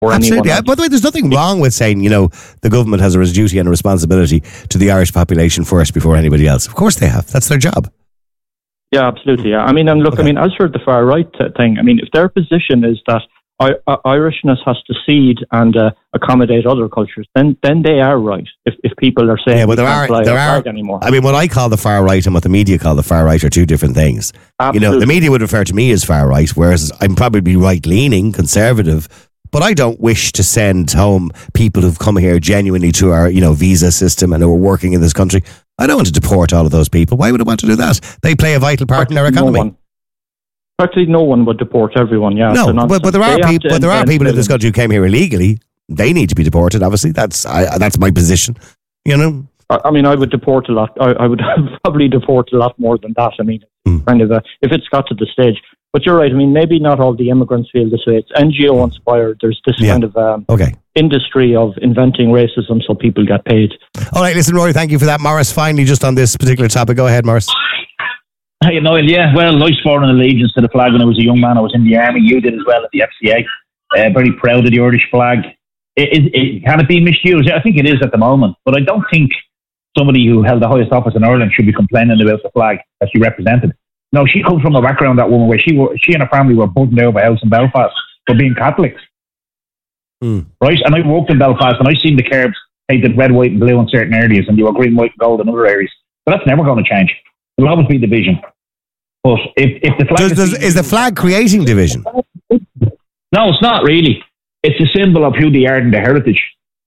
or Absolutely. anyone else. By the way, there's nothing wrong with saying, the government has a duty and a responsibility to the Irish population first before anybody else. Of course they have. That's their job. Yeah, absolutely. Yeah. I mean, and look, Okay. as for the far right thing, if their position is that Irishness has to cede and accommodate other cultures, then they are right. If people are saying But there are anymore. What I call the far right and what the media call the far right are two different things. Absolutely. The media would refer to me as far right, whereas I'm probably right leaning, conservative. But I don't wish to send home people who've come here genuinely through our, visa system and who are working in this country. I don't want to deport all of those people. Why would I want to do that? They play a vital part in our economy. Practically no one would deport everyone. Yeah. No, but there are people. But there are people in this country who came here illegally. They need to be deported. Obviously, that's my position. I would deport a lot. I would probably deport a lot more than that. Kind of if it's got to the stage. But you're right. Maybe not all the immigrants feel this way. It's NGO inspired. There's this kind of industry of inventing racism so people get paid. All right, listen, Rory, thank you for that. Morris, finally, just on this particular topic. Go ahead, Morris. Hey, Noel, yeah. Well, I swore an allegiance to the flag when I was a young man. I was in the army. You did as well at the FCA. Very proud of the Irish flag. Can it be misused? I think it is at the moment. But I don't think somebody who held the highest office in Ireland should be complaining about the flag that she represented. No, she comes from a background, that woman, where she and her family were burned out of a house in Belfast for being Catholics. Right? And I worked in Belfast and I seen the curbs painted red, white and blue in certain areas and they were green, white and gold in other areas. But that's never going to change. There will always be division. But if the flag... Is the flag creating division? No, it's not really. It's a symbol of who they are and their heritage.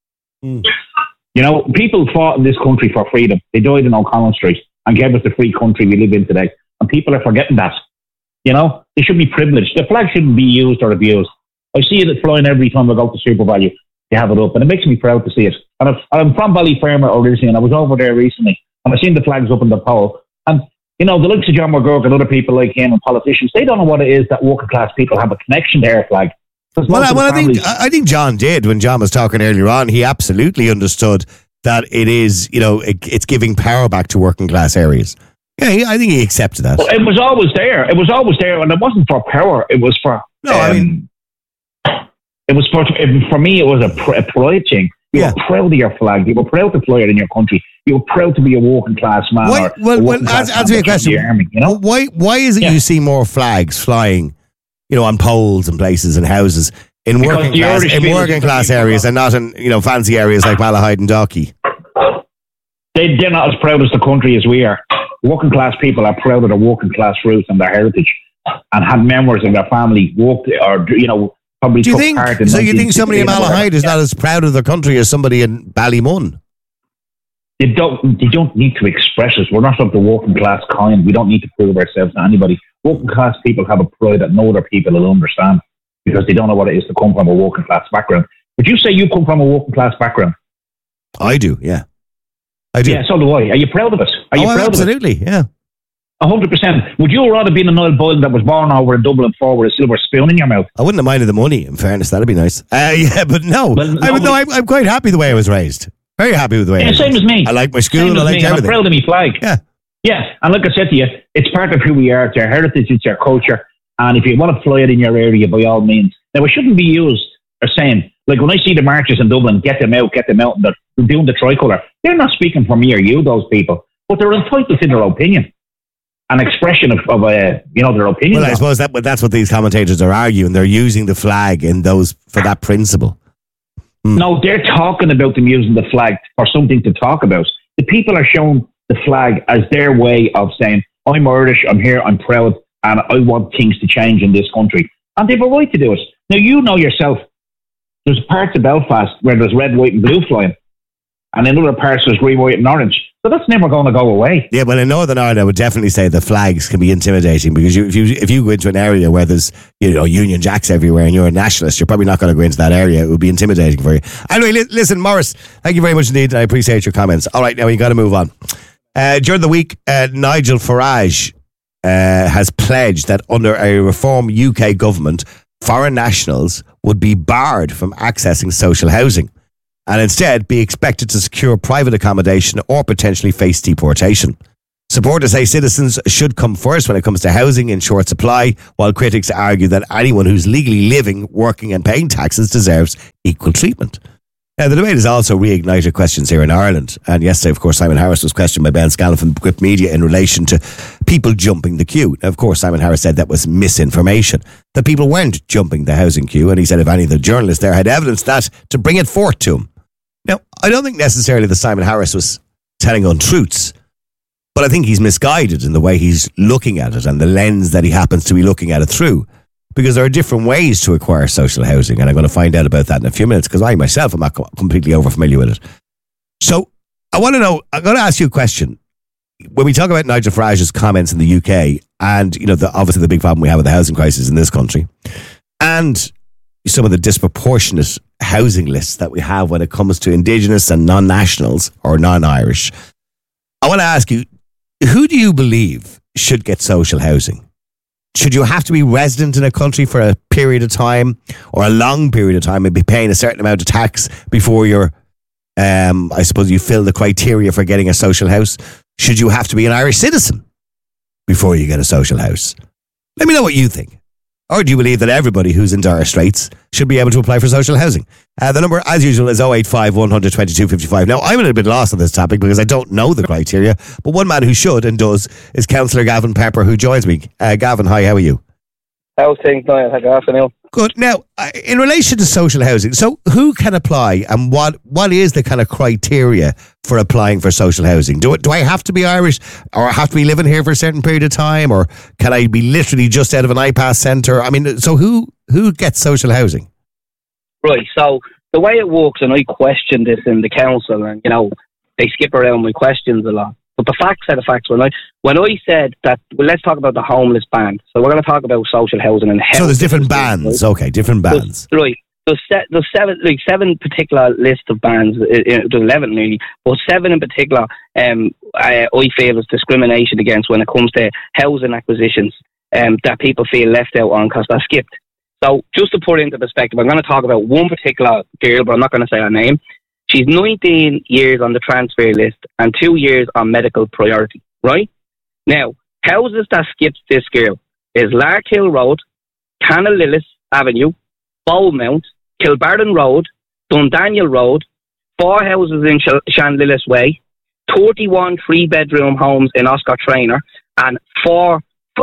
People fought in this country for freedom. They died in O'Connell Street and gave us the free country we live in today. And people are forgetting that. They should be privileged. The flag shouldn't be used or abused. I see it flying every time I go to Super Value. They have it up, and it makes me proud to see it. And I'm from Ballyfermot originally, and I was over there recently, and I seen the flags up in the pole. And the likes of John McGurk and other people like him and politicians, they don't know what it is that working class people have a connection to their flag. I think John did when John was talking earlier on. He absolutely understood that it is, it's giving power back to working class areas. Yeah, I think he accepted that. Well, it was always there. It was always there, and it wasn't for power. It was for... it was for me, it was a pride thing. You were proud of your flag. You were proud to fly it in your country. You were proud to be a working class man. Answer me a question. Army, Why is it you see more flags flying, on poles and places and houses in working class areas and not in fancy areas like Malahide and Dalkey? They're not as proud as the country as we are. Working class people are proud of their working class roots and their heritage, and had members of their family worked or probably took part in. So you think somebody in Malahide is not as proud of their country as somebody in Ballymun? They don't need to express us. We're not of the working class kind. We don't need to prove ourselves to anybody. Working class people have a pride that no other people will understand because they don't know what it is to come from a working class background. Would you say you come from a working class background? I do, yeah. I do. Yeah, so do I. Are you proud of it? Absolutely, yeah. 100%. Would you rather be in an Niall Boylan that was born over in Dublin 4 with a silver spoon in your mouth? I wouldn't have minded the money, in fairness. That'd be nice. But no. I'm quite happy the way I was raised. Very happy with the way I was raised. Same as me. I like my school. I like everything. I'm proud of my flag. Yeah. Yeah, and like I said to you, it's part of who we are. It's our heritage, it's our culture. And if you want to fly it in your area, by all means. Now, it shouldn't be used or saying, like when I see the marches in Dublin, get them out, and they're doing the tricolour. They're not speaking for me or you, those people, but they're entitled to their opinion. An expression of their opinion. Well, I suppose that's what these commentators are arguing. They're using the flag for that principle. No, they're talking about them using the flag for something to talk about. The people are showing the flag as their way of saying, I'm Irish, I'm here, I'm proud, and I want things to change in this country. And they have a right to do it. Now, you know yourself, there's parts of Belfast where there's red, white and blue flying. And in other parts there's green, white and orange. So that's never going to go away. Yeah, well, in Northern Ireland, I would definitely say the flags can be intimidating because if you go into an area where there's Union Jacks everywhere and you're a nationalist, you're probably not going to go into that area. It would be intimidating for you. Anyway, listen, Morris, thank you very much indeed. I appreciate your comments. All right, now we got to move on. During the week, Nigel Farage has pledged that under a reform UK government, foreign nationals would be barred from accessing social housing and instead be expected to secure private accommodation or potentially face deportation. Supporters say citizens should come first when it comes to housing in short supply, while critics argue that anyone who's legally living, working and paying taxes deserves equal treatment. Now, the debate has also reignited questions here in Ireland. And yesterday, of course, Simon Harris was questioned by Ben Scallon from Grip Media in relation to people jumping the queue. Now, of course, Simon Harris said that was misinformation, that people weren't jumping the housing queue. And he said if any of the journalists there had evidence that, to bring it forth to him. Now, I don't think necessarily that Simon Harris was telling untruths, but I think he's misguided in the way he's looking at it and the lens that he happens to be looking at it through. Because there are different ways to acquire social housing, and I'm going to find out about that in a few minutes, because I myself am not completely overfamiliar with it. So I want to know, I'm going to ask you a question. When we talk about Nigel Farage's comments in the UK, and obviously the big problem we have with the housing crisis in this country, and some of the disproportionate housing lists that we have when it comes to Indigenous and non-nationals or non-Irish, I want to ask you, who do you believe should get social housing? Should you have to be resident in a country for a period of time or a long period of time and be paying a certain amount of tax before you're, I suppose you fill the criteria for getting a social house? Should you have to be an Irish citizen before you get a social house? Let me know what you think. Or do you believe that everybody who's in dire straits should be able to apply for social housing? The number, as usual, is 085 100 22 55. Now, I'm a little bit lost on this topic because I don't know the criteria, but one man who should and does is Councillor Gavin Pepper, who joins me. Gavin, hi, how are you? How's things, Niall? Good afternoon. Good. Now, in relation to social housing, so who can apply and what is the kind of criteria for applying for social housing? Do I have to be Irish or have to be living here for a certain period of time, or can I be literally just out of an IPAS centre? I mean, so who gets social housing? Right, so the way it works, and I questioned this in the council, and they skip around my questions a lot. But the facts are the facts. When I said that, well, let's talk about the homeless band. So we're going to talk about social housing and health. So there's different bands, right? Okay, different bands. Right. There's seven particular list of bands. There's 11 nearly, but 7 in particular. I feel is discrimination against when it comes to housing acquisitions. That people feel left out on because they're skipped. So just to put it into perspective, I'm going to talk about one particular girl, but I'm not going to say her name. She's 19 years on the transfer list and 2 years on medical priority, right? Now, houses that skipped this girl is Larkhill Road, Canalillis Avenue, Bowmount, Kilbarron Road, Dundaniel Road, 4 houses in Shanlillis Way, 31 3-bedroom homes in Oscar Traynor, and 8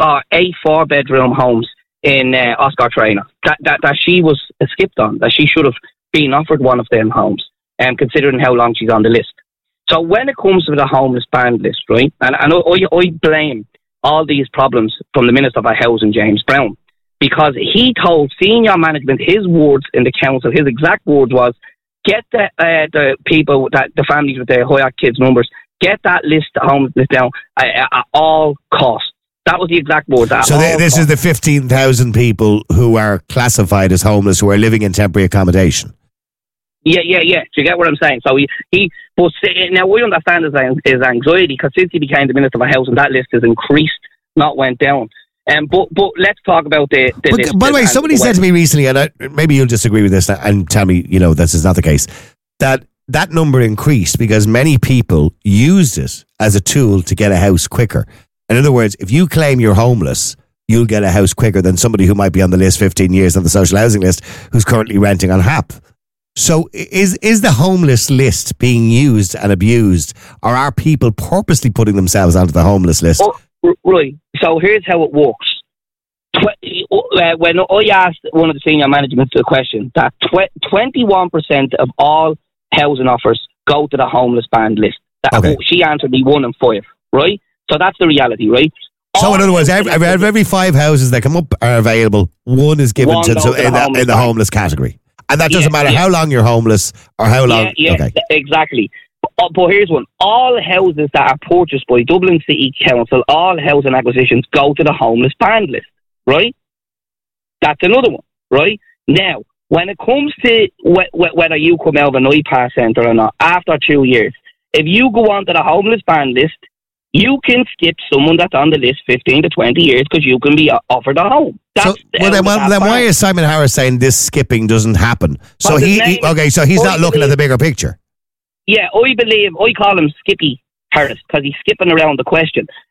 4-bedroom homes in Oscar Traynor. That she was skipped on, that she should have been offered one of them homes. Considering how long she's on the list. So when it comes to the homeless band list, right, and I blame all these problems from the Minister for Housing, James Brown, because he told senior management, his words in the council, his exact words was, get the people, the families with the higher kids numbers, get that list, the homeless list down at all costs. That was the exact word. So this is the 15,000 people who are classified as homeless, who are living in temporary accommodation. Yeah. Do you get what I'm saying? So but now we understand his anxiety, because since he became the Minister for Housing, that list has increased, not went down. But let's talk about the list. By the way, somebody said to me recently, and maybe you'll disagree with this and tell me, this is not the case, that number increased because many people used it as a tool to get a house quicker. In other words, if you claim you're homeless, you'll get a house quicker than somebody who might be on the list 15 years on the social housing list who's currently renting on HAP. So is the homeless list being used and abused, or are people purposely putting themselves onto the homeless list? Oh, right. So here's how it works. When I asked one of the senior management the question, that 21% of all housing offers go to the homeless band list. Okay. She answered me 1 in 5, right? So that's the reality, right? So in other words, every 5 houses that come up are available, 1 is given in the homeless category. And that doesn't matter how long you're homeless or how long... Yeah, okay. Exactly. But here's one. All houses that are purchased by Dublin City Council, all housing acquisitions go to the homeless band list, right? That's another one, right? Now, when it comes to whether you come out of an IPAS centre or not, after 2 years, if you go onto the homeless band list, you can skip someone that's on the list 15 to 20 years because you can be offered a home. Then why is Simon Harris saying this skipping doesn't happen? So so he's not looking at the bigger picture. Yeah, I call him Skippy Harris because he's skipping around the question.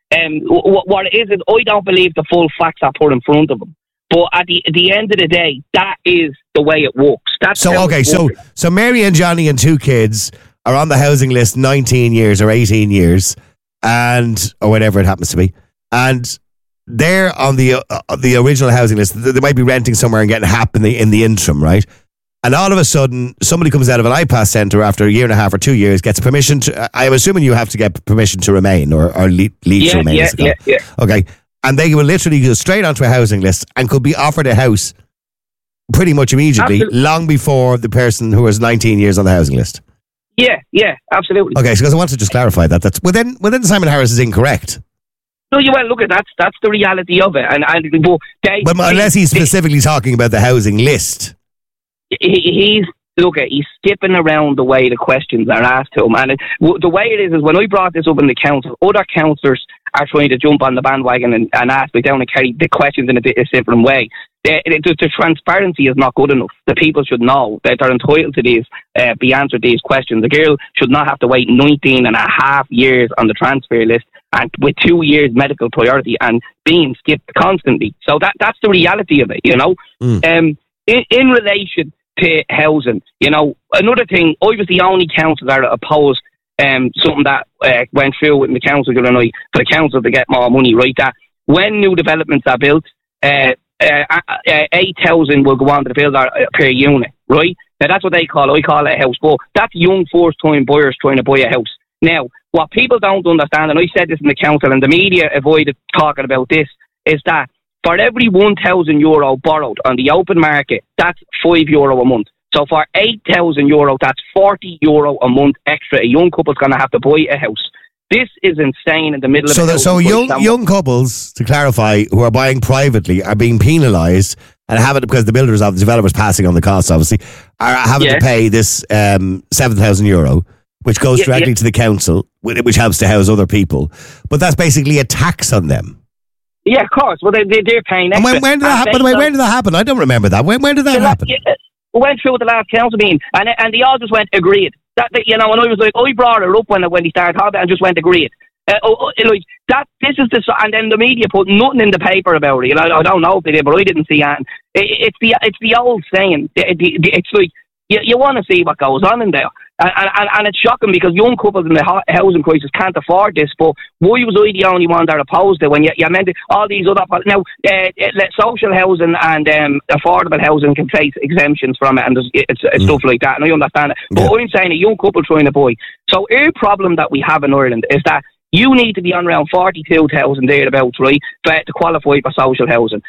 What it is I don't believe the full facts are put in front of them. But at the end of the day, that is the way it works. That's so Mary and Johnny and 2 kids are on the housing list 19 years or 18 years, or whatever it happens to be, and they're on the original housing list. They might be renting somewhere and getting HAP in the interim, right? And all of a sudden, somebody comes out of an IPAS centre after a year and a half or 2 years, gets permission to. I'm assuming you have to get permission to remain or leave to remain. Yeah. Okay. And they will literally go straight onto a housing list and could be offered a house pretty much immediately, absolutely, long before the person who was 19 years on the housing list. Yeah, absolutely. Okay, so because I want to just clarify that within Simon Harris is incorrect. No, look, that's the reality of it, but unless he's specifically talking about the housing list, he's skipping around the way the questions are asked to him, and the way it is when I brought this up in the council, other councillors are trying to jump on the bandwagon and ask me down and carry the questions in a different way. The transparency is not good enough. The people should know that they're entitled to be answered these questions. A girl should not have to wait 19 and a half years on the transfer list, and with 2 years medical priority and being skipped constantly. So that's the reality of it, In relation to housing, another thing, I was the only councillor that opposed something that went through in the council the other night for the council to get more money, right? That when new developments are built, 8,000 will go on to the builder per unit, right? Now that's what I call it a house, but that's young first-time buyers trying to buy a house. Now, what people don't understand, and I said this in the council, and the media avoided talking about this, is that for every €1,000 borrowed on the open market, that's €5 a month. So for €8,000, that's €40 a month extra. A young couple's going to have to buy a house. This is insane in the middle of it. So young couples, to clarify, who are buying privately are being penalised and having, because the builders of the developers passing on the costs, obviously, are having to pay this €7,000, which goes directly to the council, which helps to house other people. But that's basically a tax on them. Yeah, of course. Well, they're paying extra. And when did that happen? By the way, when did that happen? I don't remember that. When did that happen? We went through the last council meeting, and they all just went agreed. And I was like, I brought her up when he started talking, and just went agreed. This is the, and then the media put nothing in the paper about it. I don't know if they did, but I didn't see it. It's the old saying. It's like you want to see what goes on in there. And it's shocking because young couples in the housing crisis can't afford this. But why was I the only one that opposed it when you meant all these other... Now, social housing and affordable housing can face exemptions from it, and it's stuff like that, and I understand it. But I'm saying a young couple trying to buy. So our problem that we have in Ireland is that you need to be on around 42,000 thereabouts, right, to qualify for social housing.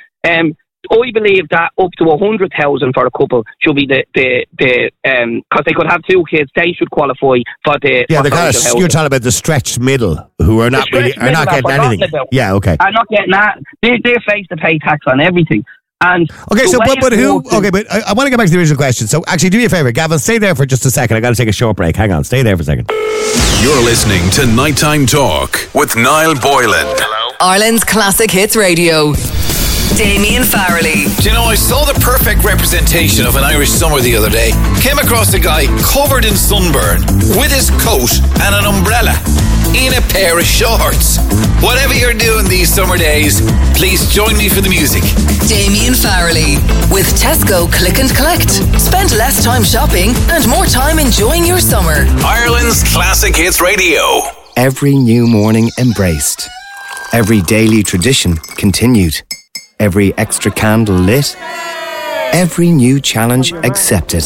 I believe that up to 100,000 for a couple should be the because they could have 2 kids, they should qualify for the you're talking about the stretched middle who are not getting anything. Yeah, okay. Are not getting that. They're faced to pay tax on everything. And okay, so but who? Okay, but I want to get back to the original question. So actually, do me a favour, Gavin, stay there for just a second. I got to take a short break. Hang on, stay there for a second. You're listening to Nighttime Talk with Niall Boylan. Hello. Ireland's Classic Hits Radio. Damien Farrelly. Do you know, I saw the perfect representation of an Irish summer the other day. Came across a guy covered in sunburn with his coat and an umbrella in a pair of shorts. Whatever you're doing these summer days, please join me for the music. Damien Farrelly with Tesco Click and Collect. Spend less time shopping and more time enjoying your summer. Ireland's Classic Hits Radio. Every new morning embraced. Every daily tradition continued. Every extra candle lit, every new challenge accepted,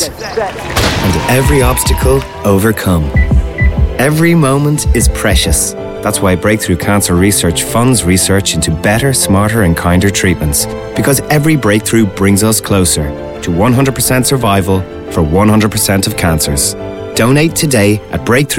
and every obstacle overcome. Every moment is precious. That's why Breakthrough Cancer Research funds research into better, smarter and kinder treatments. Because every breakthrough brings us closer to 100% survival for 100% of cancers. Donate today at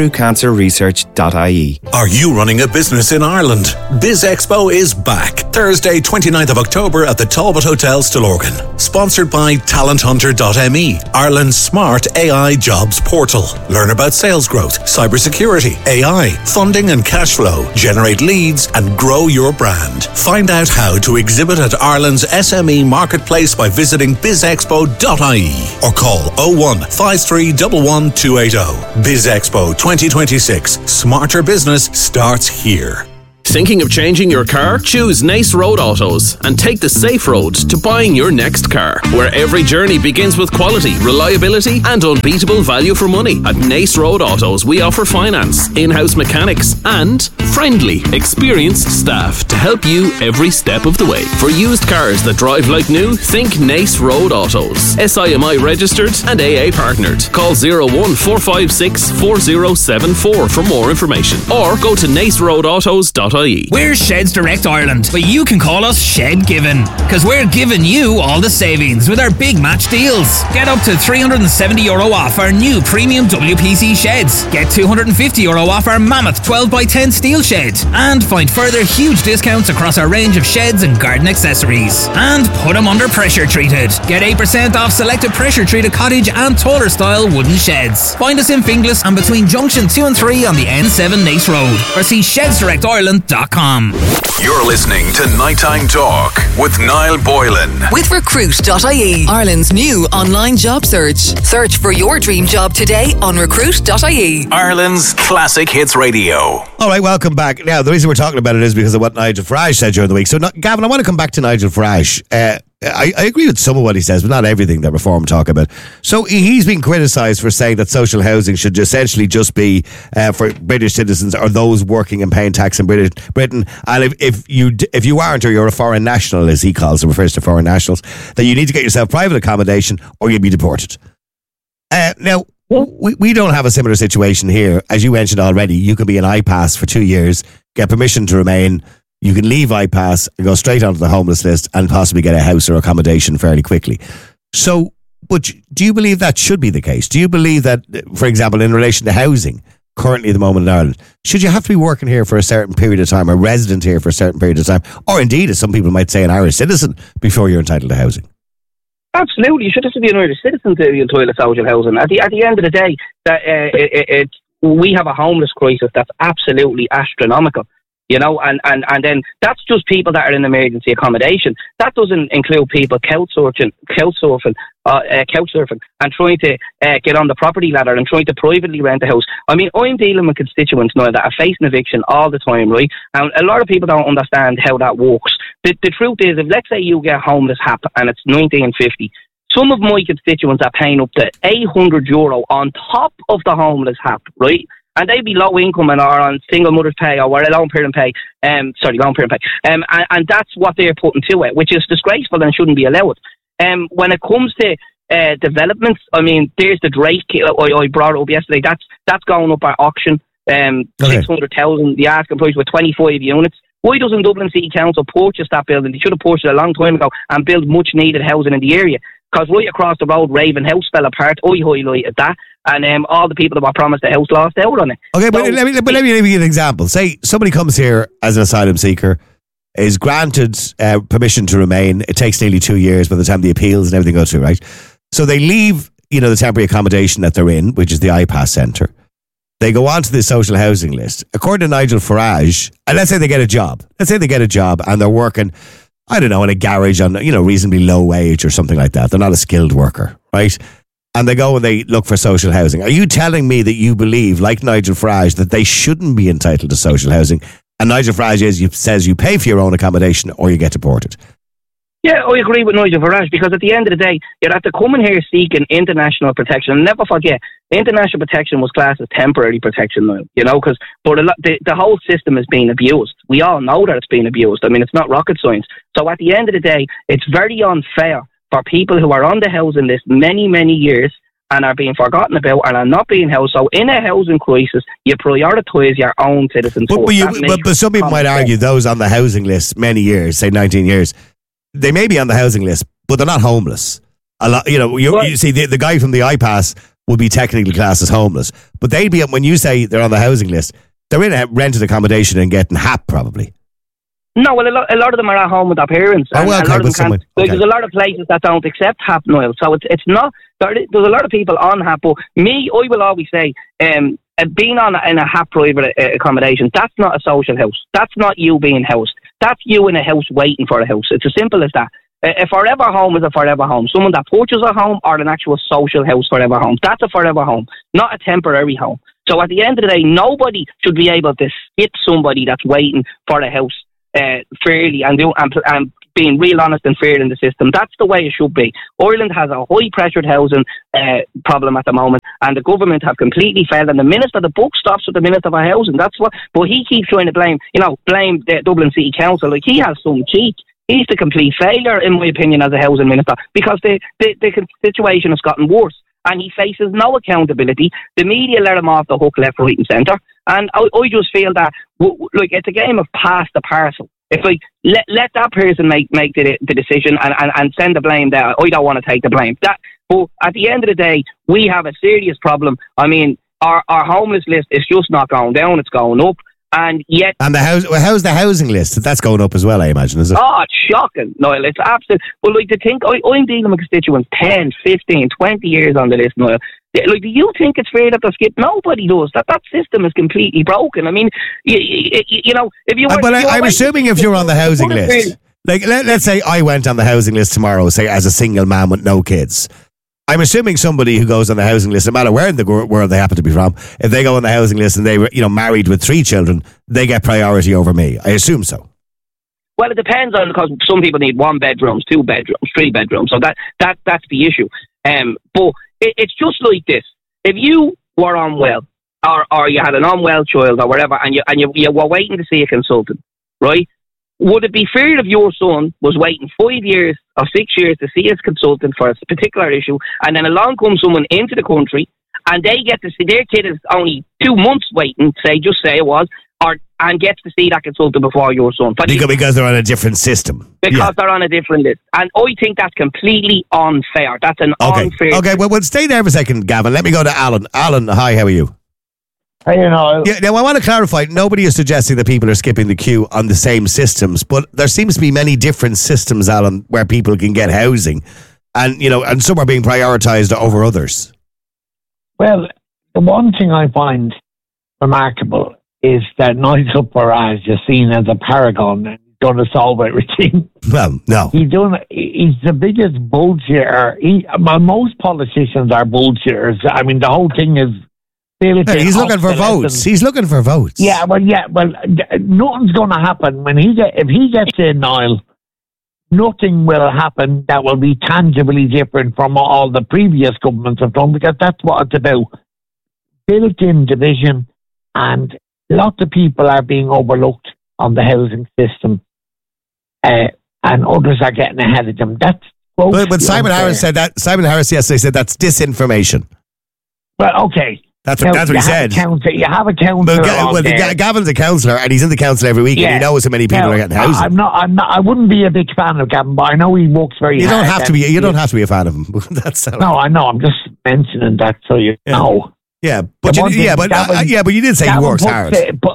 breakthroughcancerresearch.ie. Are you running a business in Ireland? BizExpo is back Thursday, 29th of October at the Talbot Hotel, Stillorgan. Sponsored by talenthunter.me, Ireland's smart AI jobs portal. Learn about sales growth, cybersecurity, AI, funding and cash flow. Generate leads and grow your brand. Find out how to exhibit at Ireland's SME marketplace by visiting bizexpo.ie or call 01 53 11280. BizExpo 2026. Smarter business starts here. Thinking of changing your car? Choose Nace Road Autos and take the safe road to buying your next car, where every journey begins with quality, reliability and unbeatable value for money. At Nace Road Autos, we offer finance, in-house mechanics and friendly, experienced staff to help you every step of the way. For used cars that drive like new, think Nace Road Autos. SIMI registered and AA partnered. Call 01456 4074 for more information or go to naceroadautos.ie. We're Sheds Direct Ireland, but you can call us Shed Given, because we're giving you all the savings with our big match deals. Get up to €370 off our new premium WPC sheds. Get €250 off our Mammoth 12x10 steel shed. And find further huge discounts across our range of sheds and garden accessories. And put them under pressure treated. Get 8% off selected pressure treated cottage and taller style wooden sheds. Find us in Finglas and between Junction 2 and 3 on the N7 Nace Road, or see shedsdirectireland.com. You're listening to Nighttime Talk with Niall Boylan. With Recruit.ie, Ireland's new online job search. Search for your dream job today on Recruit.ie. Ireland's classic hits radio. All right, welcome back. Now, the reason we're talking about it is because of what Nigel Farage said during the week. So, Gavin, I want to come back to Nigel Farage. I agree with some of what he says, but not everything that Reform talk about. So he's been criticised for saying that social housing should essentially just be for British citizens or those working and paying tax in Britain. And if you aren't, or you're a foreign national, as he calls it, refers to foreign nationals, that you need to get yourself private accommodation or you'll be deported. Now, we don't have a similar situation here. As you mentioned already, you can be an iPass for 2 years, get permission to remain. You can leave iPass and go straight onto the homeless list and possibly get a house or accommodation fairly quickly. So, but do you believe that should be the case? Do you believe that, for example, in relation to housing, currently at the moment in Ireland, should you have to be working here for a certain period of time, or resident here for a certain period of time, or indeed, as some people might say, an Irish citizen before you're entitled to housing? Absolutely, you should have to be an Irish citizen to be entitled to social housing. At the end of the day, that we have a homeless crisis that's absolutely astronomical. You know, and then that's just people that are in emergency accommodation. That doesn't include people couch surfing, and trying to get on the property ladder and trying to privately rent a house. I mean, I'm dealing with constituents now that are facing eviction all the time, right? And a lot of people don't understand how that works. The truth is, if let's say you get a homeless HAP and it's $19.50, some of my constituents are paying up to €800 on top of the homeless HAP, right? And they'd be low income and are on single mother's pay or loan parent pay. And that's what they're putting to it, which is disgraceful and shouldn't be allowed. When it comes to developments, I mean, there's the Drake I brought up yesterday. That's going up at auction. 600,000, the asking price with 25 units. Why doesn't Dublin City Council purchase that building? They should have purchased it a long time ago and build much needed housing in the area. Because right across the road, Raven House fell apart. I highlighted that. And all the people that were promised the house lost out on it. Okay, but let me give you an example. Say somebody comes here as an asylum seeker, is granted permission to remain. It takes nearly 2 years by the time the appeals and everything go through, right? So they leave, the temporary accommodation that they're in, which is the iPass Centre. They go onto the social housing list. According to Nigel Farage, and let's say they get a job. And they're working, I don't know, in a garage on, reasonably low wage or something like that. They're not a skilled worker, right? And they go and they look for social housing. Are you telling me that you believe, like Nigel Farage, that they shouldn't be entitled to social housing? And Nigel Farage says you pay for your own accommodation or you get deported. Yeah, I agree with Nigel Farage, because at the end of the day, you'd have to come in here seeking international protection. And never forget, international protection was classed as temporary protection now, but the whole system is being abused. We all know that it's being abused. I mean, it's not rocket science. So at the end of the day, it's very unfair for people who are on the housing list many, many years and are being forgotten about and are not being housed. So in a housing crisis, you prioritise your own citizens. But some people might argue those on the housing list many years, say 19 years, they may be on the housing list, but they're not homeless. A lot, you see, the guy from the iPass would be technically classed as homeless, but they'd be, when you say they're on the housing list, they're in a rented accommodation and getting HAP probably. No, well, a lot of them are at home with their parents. There's a lot of places that don't accept HAP, Niall. So it's not. There's a lot of people on HAP. But I will always say, being in a HAP private accommodation, that's not a social house. That's not you being housed. That's you in a house waiting for a house. It's as simple as that. A forever home is a forever home. Someone that purchases a home or an actual social house forever home. That's a forever home, not a temporary home. So at the end of the day, nobody should be able to skip somebody that's waiting for a house fairly and being real honest and fair in the system. That's the way it should be. Ireland has a high pressured housing problem at the moment, and the government have completely failed. And the buck stops with the Minister for Housing. That's what. But he keeps trying to blame the Dublin City Council. Like, he has some cheek. He's the complete failure, in my opinion, as a housing minister, because the situation has gotten worse. And he faces no accountability. The media let him off the hook left, right and centre. And I just feel that it's a game of pass the parcel. It's like, let that person make the decision and send the blame there. I don't want to take the blame. But at the end of the day, we have a serious problem. I mean, our homeless list is just not going down, it's going up. And yet... And how's the housing list? That's going up as well, I imagine, is it? Oh, it's shocking, Niall. It's absolute... Well, to think... I'm dealing with constituents 10, 15, 20 years on the list, Niall. Do you think it's fair that they skip? Nobody does. That system is completely broken. I mean, you know, if you... I'm assuming if you're on the housing list... Let's say I went on the housing list tomorrow, say, as a single man with no kids... I'm assuming somebody who goes on the housing list, no matter where in the world they happen to be from, if they go on the housing list and they were, married with 3 children, they get priority over me. I assume so. Well, it depends on, because some people need 1 bedrooms, 2 bedrooms, 3 bedrooms. So that's the issue. But it's just like this: if you were unwell, or you had an unwell child or whatever, and you were waiting to see a consultant, right? Would it be fair if your son was waiting 5 years or 6 years to see his consultant for a particular issue, and then along comes someone into the country and they get to see their kid is only 2 months waiting, and gets to see that consultant before your son? Because they're on a different system. Because they're on a different list. And I think that's completely unfair. That's an unfair... Okay, well, stay there for a second, Gavin. Let me go to Alan. Alan, hi, how are you? Now, I want to clarify, nobody is suggesting that people are skipping the queue on the same systems, but there seems to be many different systems, Alan, where people can get housing, and some are being prioritised over others. Well, the one thing I find remarkable is that Nigel Farage is seen as a paragon and going to solve everything. Well, no. He's the biggest bullshitter. Most politicians are bullshitters. I mean, the whole thing is... He's looking for votes. He's looking for votes. Yeah, nothing's going to happen if he gets in, Niall. Nothing will happen that will be tangibly different from all the previous governments have done, because that's what it's about. Built-in division, and lots of people are being overlooked on the housing system, and others are getting ahead of them. That's but Simon Harris said that. Simon Harris yesterday said that's disinformation. Well, okay. That's what he said. You have a counsellor. Gavin's a counsellor, and he's in the council every week, and he knows how many people are getting housing. I'm not. I wouldn't be a big fan of Gavin, but I know he works very hard. You don't have to be a fan of him. No, I know. I'm just mentioning that so you know. Yeah, but you did say he works hard.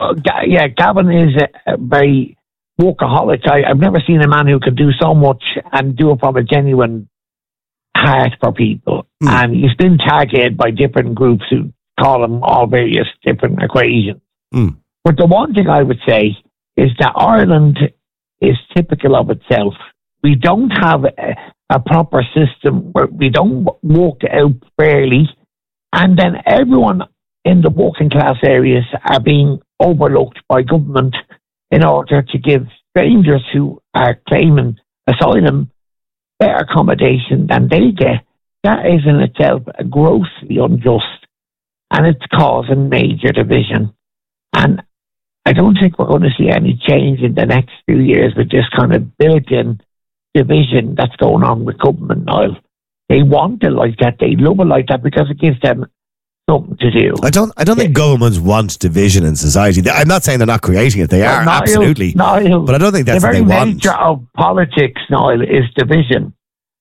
Gavin is a very workaholic. I've never seen a man who could do so much and do it from a genuine heart for people. And he's been targeted by different groups who call them all various different equations. But the one thing I would say is that Ireland is typical of itself. We don't have a proper system where we don't work out fairly, and then everyone in the working class areas are being overlooked by government in order to give strangers who are claiming asylum better accommodation than they get. That is in itself grossly unjust. And it's causing major division. And I don't think we're going to see any change in the next few years with this kind of built-in division that's going on with government now. They want it like that. They love it like that because it gives them something to do. I don't think governments want division in society. I'm not saying they're not creating it. They are, absolutely. Niall, but I don't think that's what they want. The very nature of politics, Niall, is division.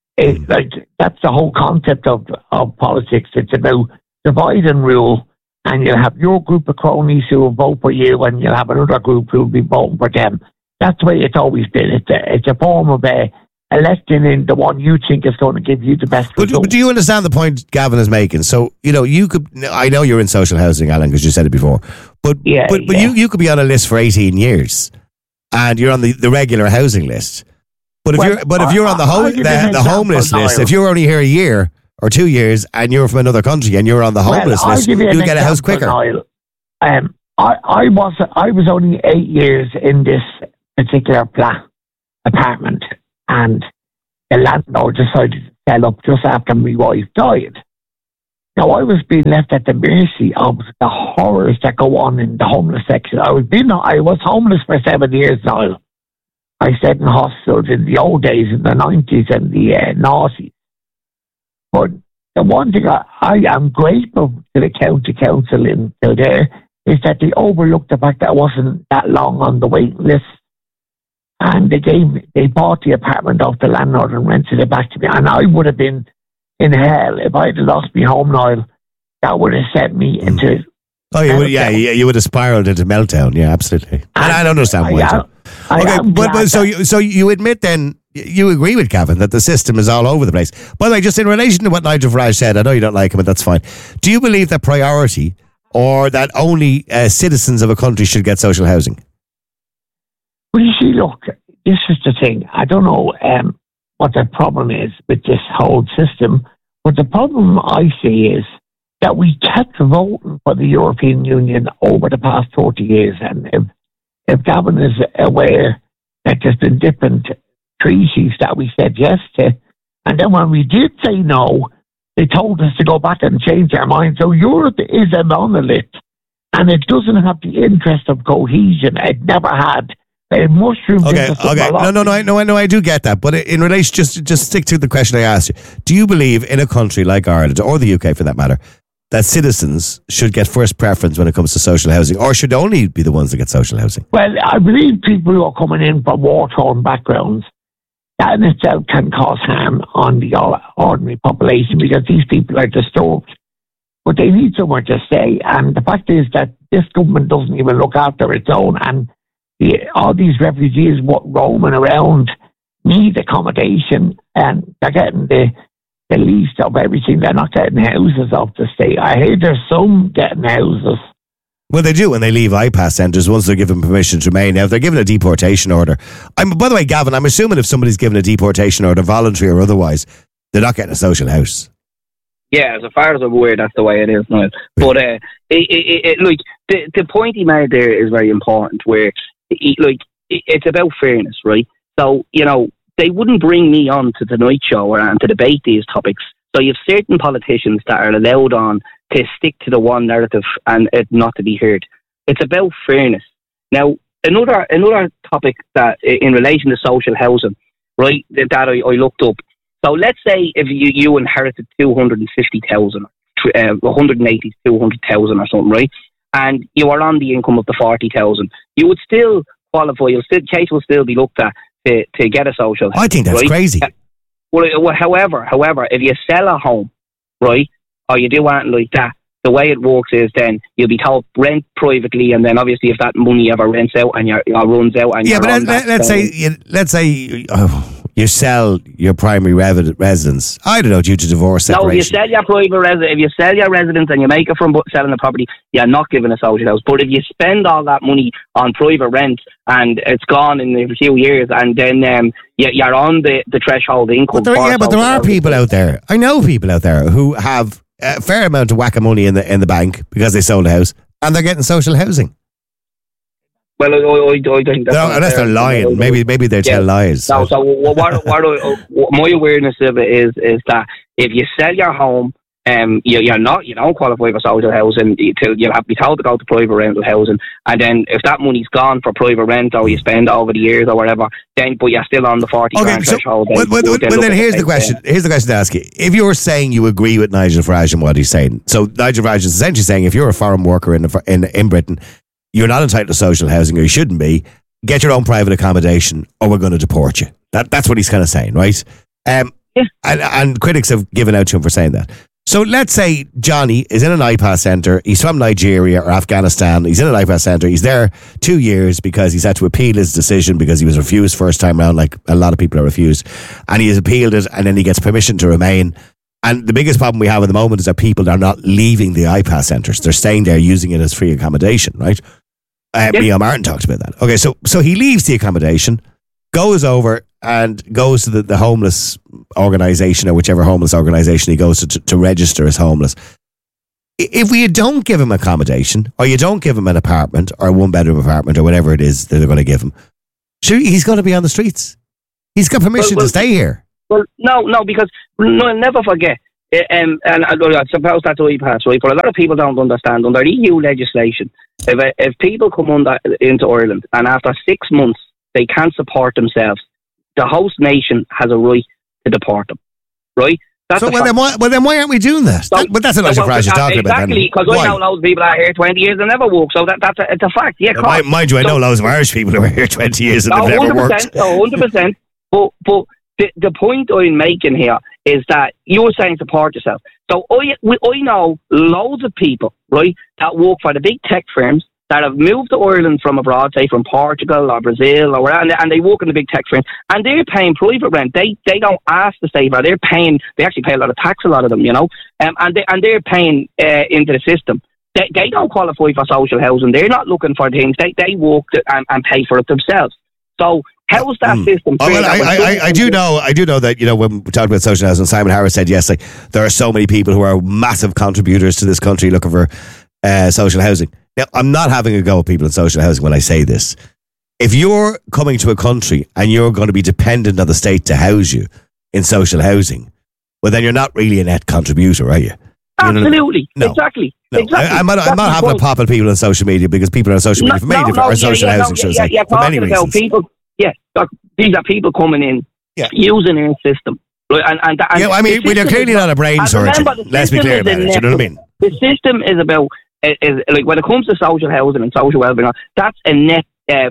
That's the whole concept of politics. It's about divide and rule, and you'll have your group of cronies who will vote for you, and you'll have another group who will be voting for them. That's the way it's always been. It's a form of electing in the one you think is going to give you the best result. But do you understand the point Gavin is making? So, you could... I know you're in social housing, Alan, because you said it before. But you could be on a list for 18 years, and you're on the regular housing list. But if you're on the homeless list, if you're only here a year, or 2 years and you're from another country and you're on the homeless list, you'll get a house quicker. I was only 8 years in this particular apartment, and the landlord decided to sell up just after my wife died. Now, I was being left at the mercy of the horrors that go on in the homeless section. I was homeless for 7 years now. I stayed in hospitals in the old days, in the 90s and the 90s. But the one thing I am grateful to the county council in Kildare is that they overlooked the fact that I wasn't that long on the waiting list. And they bought the apartment off the landlord and rented it back to me. And I would have been in hell if I had lost my home now. That would have sent me into... Oh, you would have spiraled into meltdown. Yeah, absolutely. And I understand why. So you admit then, you agree with Gavin that the system is all over the place. By the way, just in relation to what Nigel Farage said, I know you don't like him, but that's fine. Do you believe that priority or that only citizens of a country should get social housing? Well, you see, look, this is the thing. I don't know what the problem is with this whole system, but the problem I see is that we kept voting for the European Union over the past 40 years. And if Gavin is aware that there's been different treaties that we said yes to, and then when we did say no, they told us to go back and change our mind. So Europe is a monolith, and it doesn't have the interest of cohesion. It never had. Okay. No, I do get that. But in relation, just stick to the question I asked you. Do you believe in a country like Ireland, or the UK for that matter, that citizens should get first preference when it comes to social housing, or should only be the ones that get social housing? Well, I believe people who are coming in from war-torn backgrounds, that in itself can cause harm on the ordinary population because these people are disturbed. But they need somewhere to stay. And the fact is that this government doesn't even look after its own. And all these refugees roaming around need accommodation, and they're getting the least of everything. They're not getting houses off the state. I hear there's some getting houses. Well, they do when they leave IPAS centres once they're given permission to remain. Now, if they're given a deportation order... by the way, Gavin, I'm assuming if somebody's given a deportation order, voluntary or otherwise, they're not getting a social house. Yeah, as far as I'm aware, that's the way it is now. But the point he made there is very important, where it's about fairness, right? So, they wouldn't bring me on to the Tonight Show and to debate these topics. So you have certain politicians that are allowed on to stick to the one narrative and it not to be heard. It's about fairness. Now, another topic that in relation to social housing, right, that I looked up. So let's say if you inherited 250,000, 180, 200,000 or something, right, and you are on the income of the 40,000, you would still qualify. Case will still be looked at to get a social housing. I think that's crazy. Well, however, if you sell a home, right, or you do anything like that, the way it works is then you'll be told rent privately, and then obviously if that money ever rents out and runs out, and let's say you sell your primary residence. I don't know, due to divorce, separation. No, if you sell your private residence, if you sell your residence and you make it from selling the property, you're not given a social house. But if you spend all that money on private rent and it's gone in a few years, and then you're on the threshold income. But there are people out there. I know people out there who have a fair amount of whack-a-money in the bank because they sold a house and they're getting social housing. Well, I think that's unless they're lying. Maybe they tell lies. No, so my awareness of it is that if you sell your home, you don't qualify for social housing. You'll have to be told to go to private rental housing, and then if that money's gone for private rent or you spend it over the years or whatever, but you're still on the 40 grand threshold. Well, then here's the question. Here's the question to ask you: if you're saying you agree with Nigel Farage and what he's saying, so Nigel Farage is essentially saying if you're a foreign worker in Britain, you're not entitled to social housing, or you shouldn't be. Get your own private accommodation, or we're going to deport you. That's what he's kind of saying, right? And critics have given out to him for saying that. So let's say Johnny is in an IPAS centre. He's from Nigeria or Afghanistan. He's in an IPAS centre. He's there 2 years because he's had to appeal his decision because he was refused first time round, like a lot of people are refused. And he has appealed it, and then he gets permission to remain. And the biggest problem we have at the moment is that people are not leaving the IPAS centres. They're staying there using it as free accommodation, right? Neil Martin talked about that. Okay, so he leaves the accommodation, goes over and goes to the homeless organisation or whichever homeless organisation he goes to register as homeless, if we don't give him accommodation, or you don't give him an apartment or a 1-bedroom apartment or whatever it is that they're going to give him, sure, he's going to be on the streets. He's got permission to stay here. Well, no, because never forget. And I suppose that's what he passed, right? But a lot of people don't understand. Under EU legislation, if people come into Ireland and after 6 months they can't support themselves, the host nation has a right to deport them, right? That's then why aren't we doing that? But that's a lot of Farage is talking about. Exactly, because I know loads of people are here 20 years and never work, so it's a fact. Yeah, mind you, I know loads of Irish people who are here 20 years and they've never worked. 100%. But the point I'm making here is that you're saying support yourself. So I know loads of people, right, that work for the big tech firms that have moved to Ireland from abroad, say from Portugal or Brazil, and they work in the big tech firms, and they're paying private rent. They don't ask to stay there. They actually pay a lot of tax, a lot of them, you know, and they're paying into the system. They don't qualify for social housing. They're not looking for things. They work and pay for it themselves. So how is that system? I do know that, you know, when we talked about social housing, Simon Harris said yes, like there are so many people who are massive contributors to this country looking for social housing. Now, I'm not having a go at people in social housing when I say this. If you're coming to a country and you're going to be dependent on the state to house you in social housing, well, then you're not really a net contributor, are you? Absolutely. No. Exactly. No. Exactly. I'm not having a pop at people on social media because people on social media for many different social housing shows. Yeah, for many reasons. People, these are people coming in using our system. Right? And I mean, we're clearly not a brain surgeon. Let's be clear about it. You know what I mean? The system is about, like when it comes to social housing and social welfare, that's a net.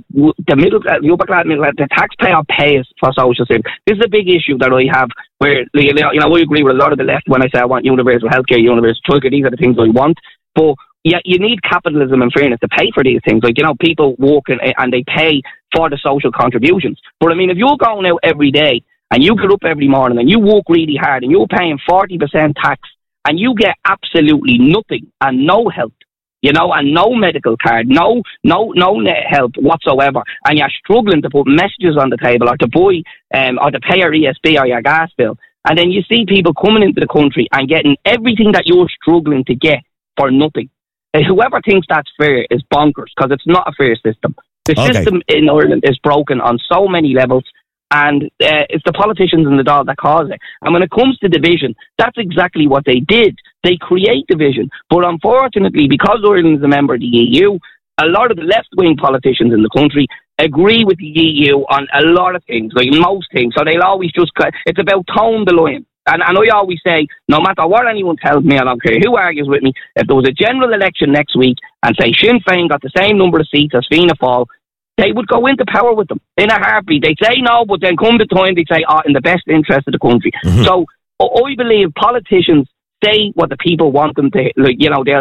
The upper class, the taxpayer pays for social service. This is a big issue that I have. Where you know, I agree with a lot of the left when I say I want universal healthcare, universal childcare. These are the things I want. But yeah, you need capitalism and fairness to pay for these things. Like, you know, people work and they pay for the social contributions. But I mean, if you're going out every day and you get up every morning and you work really hard and you're paying 40% tax and you get absolutely nothing and no help, you know, and no medical card, no net help whatsoever, and you're struggling to put messages on the table or to buy or to pay your ESB or your gas bill, and then you see people coming into the country and getting everything that you're struggling to get for nothing. And whoever thinks that's fair is bonkers, because it's not a fair system. The system in Ireland is broken on so many levels, and it's the politicians and the dog that cause it. And when it comes to division, that's exactly what they did. They create division. But unfortunately, because Ireland is a member of the EU, a lot of the left-wing politicians in the country agree with the EU on a lot of things, like most things. So they'll always just, it's about tone the line. And I always say, no matter what anyone tells me, I don't care who argues with me, if there was a general election next week and say Sinn Féin got the same number of seats as Fianna Fáil, they would go into power with them in a heartbeat. They'd say no, but then come the time, they'd say, in the best interest of the country. Mm-hmm. So I believe politicians say what the people want them to, like, you know,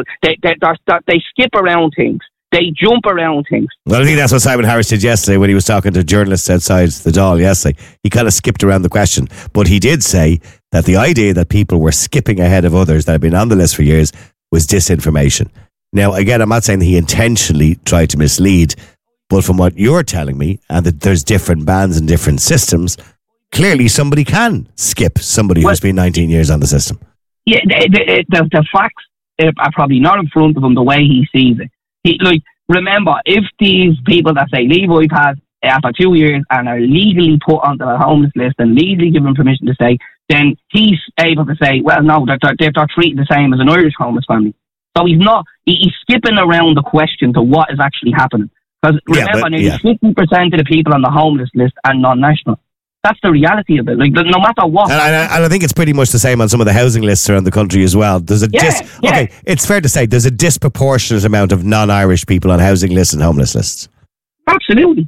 they skip around things. They jump around things. Well, I think that's what Simon Harris did yesterday when he was talking to journalists outside the Dáil yesterday. He kind of skipped around the question, but he did say that the idea that people were skipping ahead of others that had been on the list for years was disinformation. Now, again, I'm not saying that he intentionally tried to mislead, but from what you're telling me, and that there's different bands and different systems, clearly somebody can skip somebody who's been 19 years on the system. Yeah, the facts are probably not in front of him the way he sees it. Remember, if these people that say leave iPads after 2 years and are legally put onto the homeless list and legally given permission to stay, then he's able to say, well, no, they're treated the same as an Irish homeless family. So he's skipping around the question to what is actually happening. Because remember, nearly 50% of the people on the homeless list are non-national. That's the reality of it. Like, no matter what. And I think it's pretty much the same on some of the housing lists around the country as well. There's okay, it's fair to say there's a disproportionate amount of non-Irish people on housing lists and homeless lists. Absolutely.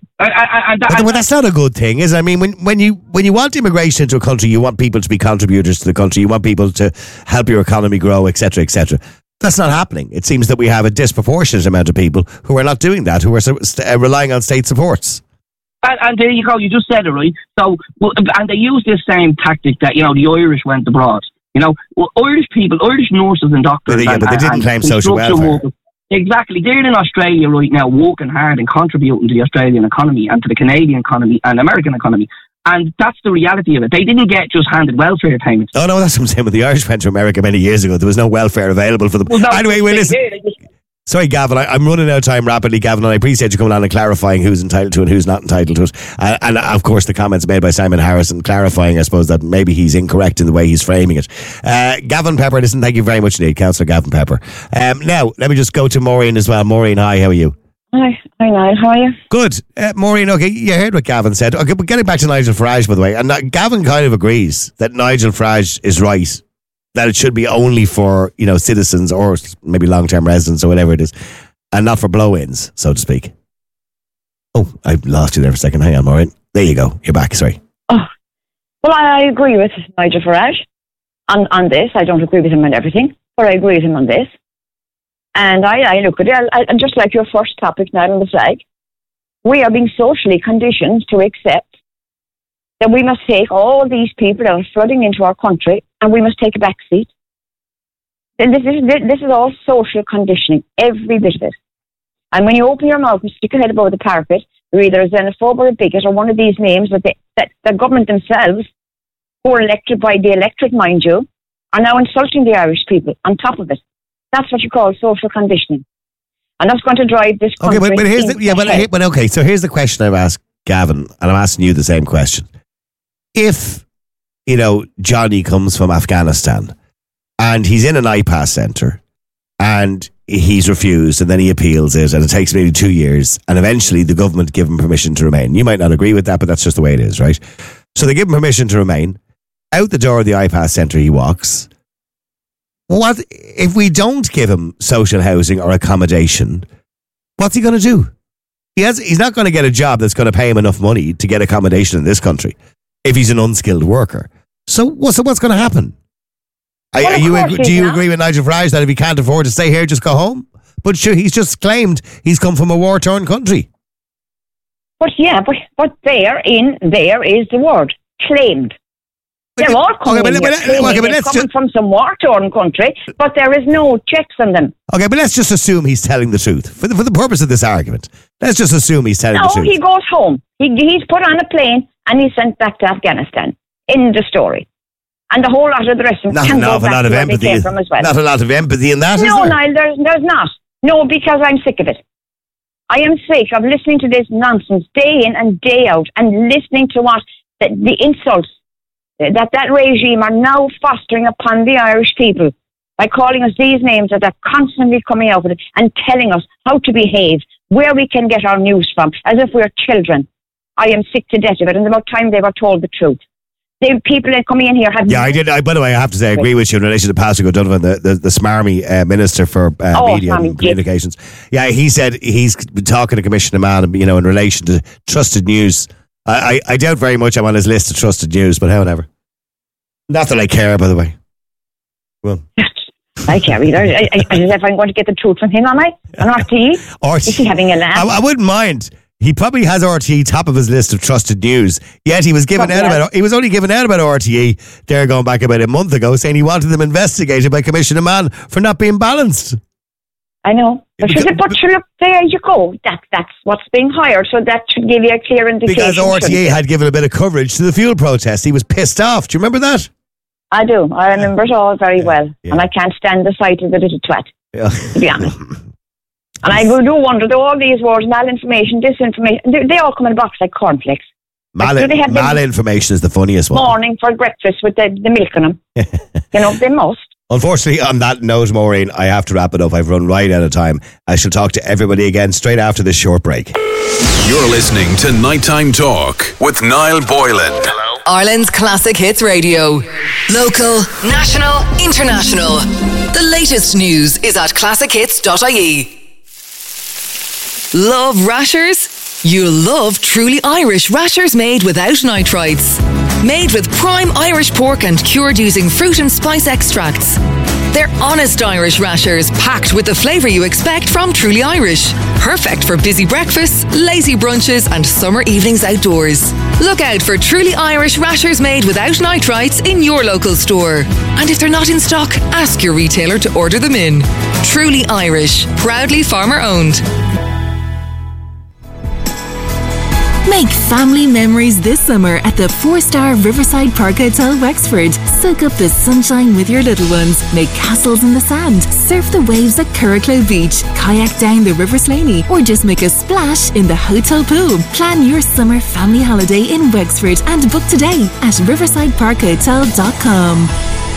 But that's not a good thing, is it? I mean, when you want immigration into a country, you want people to be contributors to the country. You want people to help your economy grow, etc., etc. That's not happening. It seems that we have a disproportionate amount of people who are not doing that, who are relying on state supports. And there you go, you just said it, right? So, and they use this same tactic that, you know, the Irish went abroad. You know, Irish people, Irish nurses and doctors. But they didn't claim social welfare. Workers, exactly. They're in Australia right now working hard and contributing to the Australian economy and to the Canadian economy and American economy. And that's the reality of it. They didn't get just handed welfare payments. Oh, no, that's what I'm saying. When the Irish went to America many years ago, there was no welfare available for them. Well, anyway, listen. Sorry, Gavin, I'm running out of time rapidly, Gavin, and I appreciate you coming on and clarifying who's entitled to and who's not entitled to it. And of course, the comments made by Simon Harrison clarifying, I suppose, that maybe he's incorrect in the way he's framing it. Gavin Pepper, listen, thank you very much indeed, Councillor Gavin Pepper. Now, let me just go to Maureen as well. Maureen, hi, how are you? Hi, Niall, how are you? Good. Maureen, okay, you heard what Gavin said. Okay, but getting back to Nigel Farage, by the way, and Gavin kind of agrees that Nigel Farage is right, that it should be only for, citizens or maybe long-term residents or whatever it is, and not for blow-ins, so to speak. Oh, I lost you there for a second. Hang on, Maureen. There you go. You're back, sorry. Oh, well, I agree with Nigel Farage on this. I don't agree with him on everything, but I agree with him on this. And I look at it, and just like your first topic now on the flag, we are being socially conditioned to accept that we must take all these people that are flooding into our country and we must take a back seat. This is all social conditioning, every bit of it. And when you open your mouth and stick your head above the parapet, you're either a xenophobe or a bigot or one of these names that the government themselves, who are elected by the electorate, mind you, are now insulting the Irish people on top of it. That's what you call social conditioning. And that's going to drive this country. Okay, but here's so here's the question I've asked Gavin, and I'm asking you the same question. If, Johnny comes from Afghanistan and he's in an IPAS centre and he's refused and then he appeals it and it takes maybe 2 years and eventually the government give him permission to remain. You might not agree with that, but that's just the way it is, right? So they give him permission to remain. Out the door of the IPAS centre he walks. What if we don't give him social housing or accommodation? What's he going to do? He's not going to get a job that's going to pay him enough money to get accommodation in this country if he's an unskilled worker. So what's going to happen? Do you agree with Nigel Farage that if he can't afford to stay here, just go home? But sure, he's just claimed he's come from a war-torn country. But there is the word, claimed. They're all coming coming from some war-torn country, but there is no checks on them. Okay, but let's just assume he's telling the truth. For the purpose of this argument, let's just assume he's telling the truth. No, he goes home. He's put on a plane and he's sent back to Afghanistan. In the story. And the whole lot of the rest of them can go back to where they came from as well. Not a lot of empathy in that, is there? No, Niall, there's not. No, because I'm sick of it. I am sick of listening to this nonsense day in and day out and listening to what the insults that regime are now fostering upon the Irish people by calling us these names that are constantly coming out with it and telling us how to behave, where we can get our news from, as if we're children. I am sick to death of it, and it's about time they were told the truth. The people that coming in here have... Yeah, I did. By the way, I have to say, I agree with you in relation to Patrick O'Donovan, the smarmy Minister for Media and Communications. Yeah, he said he's been talking to Commissioner Mann, in relation to trusted news. I doubt very much I'm on his list of trusted news, but however. Not that I care, by the way. Well, I care either. As if I'm going to get the truth from him, am I? On RTE? Is he having a laugh? I wouldn't mind. He probably has RTE top of his list of trusted news. Yet he was only given out about RTE there going back about a month ago, saying he wanted them investigated by Commissioner Mann for not being balanced. I know. But look, there you go. That's what's being hired, so that should give you a clear indication. Because RTE had given a bit of coverage to the fuel protest. He was pissed off. Do you remember that? I do. I remember it all very well. Yeah. And I can't stand the sight of the little twat, to be honest. And I do wonder, though, all these words, malinformation, disinformation, they all come in a box like cornflakes. Malinformation is the funniest one. Morning for breakfast with the milk in them. They must. Unfortunately, on that note, Maureen, I have to wrap it up. I've run right out of time. I shall talk to everybody again straight after this short break. You're listening to Nighttime Talk with Niall Boylan. Hello. Ireland's Classic Hits Radio. Local, national, international. The latest news is at classichits.ie. Love rashers? You'll love Truly Irish rashers made without nitrites. Made with prime Irish pork and cured using fruit and spice extracts. They're honest Irish rashers packed with the flavour you expect from Truly Irish. Perfect for busy breakfasts, lazy brunches and summer evenings outdoors. Look out for Truly Irish rashers made without nitrites in your local store. And if they're not in stock, ask your retailer to order them in. Truly Irish, proudly farmer owned. Make family memories this summer at the 4-star Riverside Park Hotel, Wexford. Soak up the sunshine with your little ones. Make castles in the sand. Surf the waves at Curracloe Beach. Kayak down the River Slaney. Or just make a splash in the hotel pool. Plan your summer family holiday in Wexford and book today at riversideparkhotel.com.